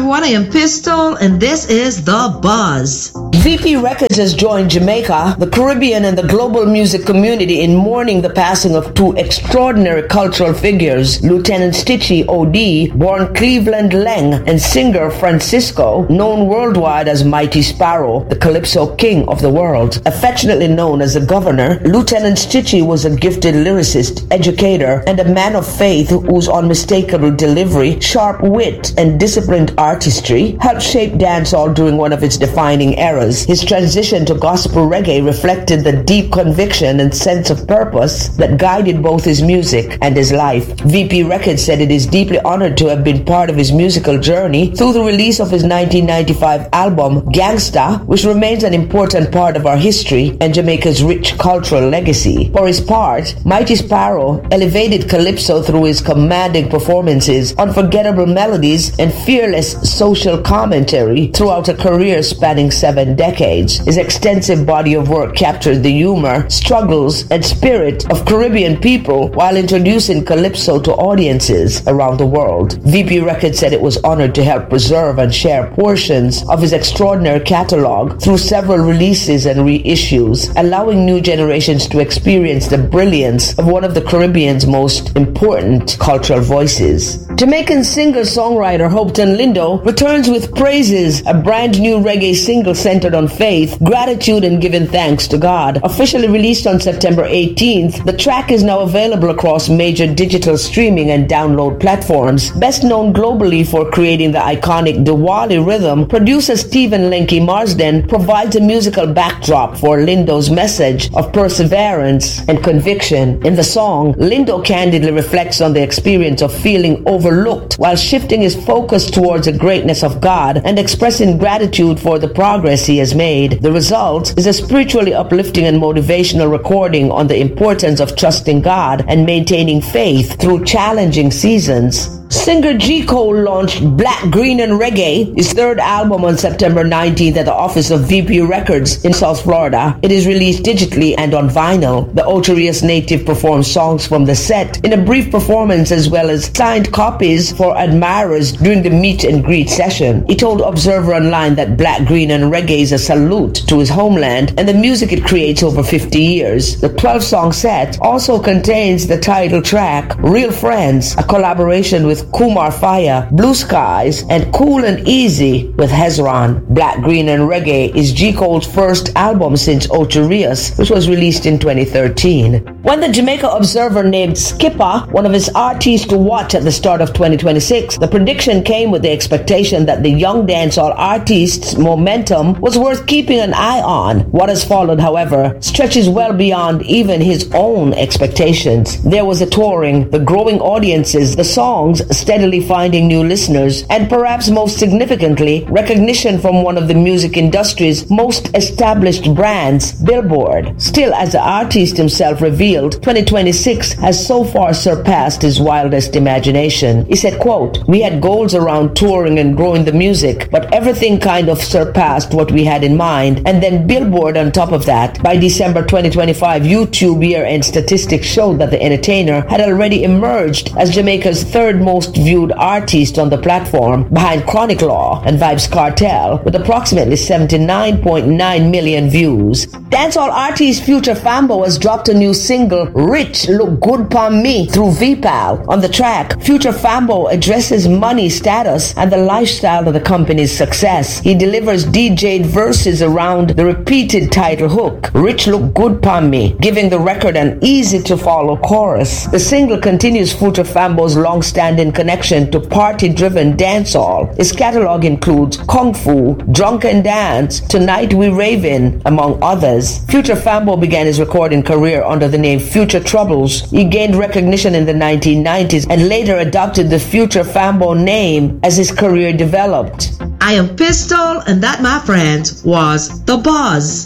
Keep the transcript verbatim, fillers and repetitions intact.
everyone. I am Pistol, and this is The Buzz. V P Records has joined Jamaica, the Caribbean, and the global music community in mourning the passing of two extraordinary cultural figures, Lieutenant Stitchie O D, born Cleveland Leng, and singer Francisco, known worldwide as Mighty Sparrow, the Calypso King of the world. Affectionately known as the Governor, Lieutenant Stitchie was a gifted lyricist, educator, and a man of faith whose unmistakable delivery, sharp wit, and disciplined artistry helped shape dancehall during one of its defining eras. His transition to gospel reggae reflected the deep conviction and sense of purpose that guided both his music and his life. V P Records said it is deeply honored to have been part of his musical journey through the release of his nineteen ninety-five album Gangsta, which remains an important part of our history and Jamaica's rich cultural legacy. For his part, Mighty Sparrow elevated Calypso through his commanding performances, unforgettable melodies, and fearless social commentary throughout a career spanning seven decades. His extensive body of work captured the humor, struggles, and spirit of Caribbean people while introducing Calypso to audiences around the world. V P Records said it was honored to help preserve and share portions of his extraordinary catalog through several releases and reissues, allowing new generations to experience the brilliance of one of the Caribbean's most important cultural voices. Jamaican singer-songwriter Hopeton Lindo returns with Praises, a brand new reggae single centered on faith, gratitude, and giving thanks to God. Officially released on September eighteenth, the track is now available across major digital streaming and download platforms. Best known globally for creating the iconic Diwali rhythm, producer Stephen Lenky Marsden provides a musical backdrop for Lindo's message of perseverance and conviction. In the song, Lindo candidly reflects on the experience of feeling overlooked while shifting his focus towards the greatness of God and expressing gratitude for the progress he has made. The result is a spiritually uplifting and motivational recording on the importance of trusting God and maintaining faith through challenging seasons. Singer G. Cole launched Black, Green and Reggae, his third album, on September nineteenth at the office of V P Records in South Florida. It is released digitally and on vinyl. The Ocho Rios native performed songs from the set in a brief performance as well as signed copies for admirers during the meet and greet session. He told Observer Online that Black, Green and Reggae is a salute to his homeland and the music it creates over fifty years. The twelve-song set also contains the title track, Real Friends, a collaboration with Kumar Fire, Blue Skies, and Cool and Easy with Hezron. Black, Green and Reggae is G. Cole's first album since Ocho Rios, which was released in twenty thirteen. When the Jamaica Observer named Skipper one of his artists to watch at the start of twenty twenty-six, the prediction came with the expectation that the young dancehall artist's momentum was worth keeping an eye on. What has followed, however, stretches well beyond even his own expectations. There was a touring, the growing audiences, the songs steadily finding new listeners, and perhaps most significantly, recognition from one of the music industry's most established brands, Billboard. Still, as the artist himself revealed, twenty twenty-six has so far surpassed his wildest imagination. He said, quote, "We had goals around touring and growing the music, but everything kind of surpassed what we had in mind, and then Billboard on top of that." By December twenty twenty-five, YouTube year-end statistics showed that the entertainer had already emerged as Jamaica's third most viewed artist on the platform, behind Chronic Law and Vybz Kartel, with approximately seventy-nine point nine million views. Dancehall artist Future Fambo has dropped a new single, Rich Look Good Pon Me, through V PAL. On the track, Future Fambo addresses money status and the lifestyle of the company's success. He delivers D J'd verses around the repeated title hook, Rich Look Good Pon Me, giving the record an easy-to-follow chorus. The single continues Future Fambo's long-standing connection to party-driven dancehall. His catalog includes Kung Fu, Drunken Dance, Tonight We Ravin', among others. Future Fambo began his recording career under the name Future Troubles. He gained recognition in the nineteen nineties and later adopted the Future Fambo name as his career developed. I am Pistol, and that, my friends, was The Buzz.